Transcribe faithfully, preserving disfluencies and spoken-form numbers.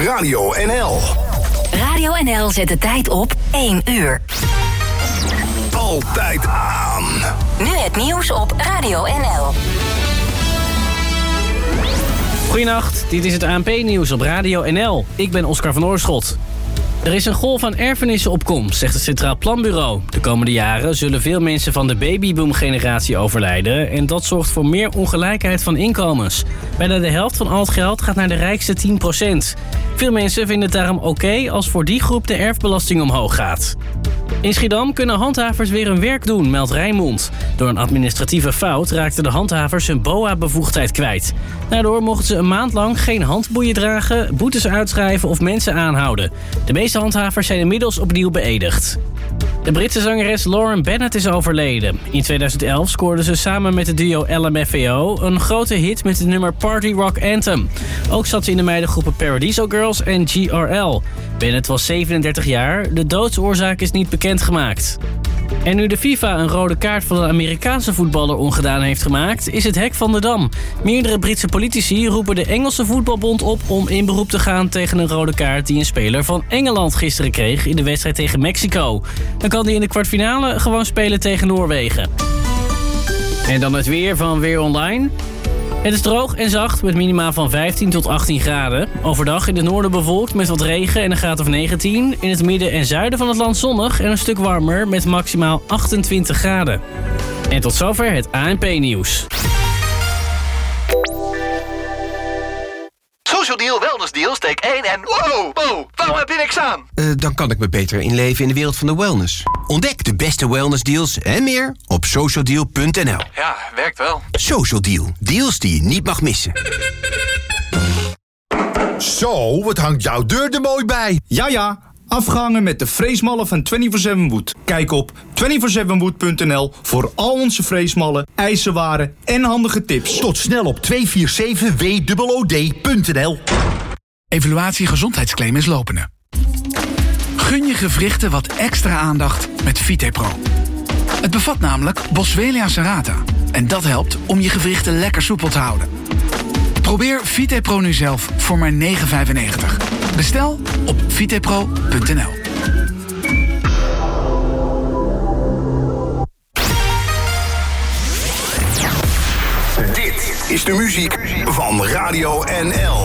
Radio N L. Radio N L zet de tijd op één uur. Altijd aan. Nu het nieuws op Radio N L. Goedenacht, dit is het A N P-nieuws op Radio N L. Ik ben Oscar van Oorschot. Er is een golf aan erfenissen op komst, zegt het Centraal Planbureau. De komende jaren zullen veel mensen van de babyboom-generatie overlijden... en dat zorgt voor meer ongelijkheid van inkomens. Bijna de helft van al het geld gaat naar de rijkste tien procent. Veel mensen vinden het daarom oké okay als voor die groep de erfbelasting omhoog gaat. In Schiedam kunnen handhavers weer hun werk doen, meldt Rijnmond. Door een administratieve fout raakten de handhavers hun B O A-bevoegdheid kwijt. Daardoor mochten ze een maand lang geen handboeien dragen, boetes uitschrijven of mensen aanhouden. De meeste handhavers zijn inmiddels opnieuw beëdigd. De Britse zangeres Lauren Bennett is overleden. In tweeduizend elf scoorde ze samen met het duo L M F A O een grote hit met het nummer Party Rock Anthem. Ook zat ze in de meidengroepen Paradiso Girls en G R L. Bennett was zevenendertig jaar, de doodsoorzaak is niet bekendgemaakt. En nu de FIFA een rode kaart van een Amerikaanse voetballer ongedaan heeft gemaakt, is het hek van de dam. Meerdere Britse politici roepen de Engelse voetbalbond op om in beroep te gaan tegen een rode kaart die een speler van Engeland gisteren kreeg in de wedstrijd tegen Mexico. Dan kan hij in de kwartfinale gewoon spelen tegen Noorwegen. En dan het weer van Weer Online. Het is droog en zacht met minima van vijftien tot achttien graden. Overdag in het noorden bewolkt met wat regen en een graad of negentien. In het midden en zuiden van het land zonnig en een stuk warmer met maximaal achtentwintig graden. En tot zover het A N P-nieuws. Social Deal, Wellness Deal, steek één en... Wow, wow, waarom heb je niks aan? Uh, dan kan ik me beter inleven in de wereld van de wellness. Ontdek de beste wellness deals en meer op social deal punt n l. Ja, werkt wel. Social Deal, deals die je niet mag missen. Zo, wat hangt jouw deur er mooi bij. Ja, ja. Afgehangen met de freesmallen van vierentwintig zeven Wood. Kijk op vierentwintig zeven wood punt n l voor al onze freesmallen, ijzerwaren en handige tips. Tot snel op tweehonderdzevenenveertig w o o d punt n l. Evaluatie gezondheidsclaim is lopende. Gun je gewrichten wat extra aandacht met VitePro. Het bevat namelijk Boswellia serrata. En dat helpt om je gewrichten lekker soepel te houden. Probeer VitePro nu zelf voor maar negen vijfennegentig. Bestel op vitepro punt n l. Dit is de muziek van Radio N L.